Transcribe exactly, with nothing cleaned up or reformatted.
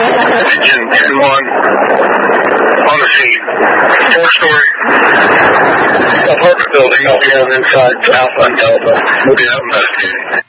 Engine, engine one, on the scene. Four-story apartment building. I'll be on inside Alpha and Delta. We'll be out investigating.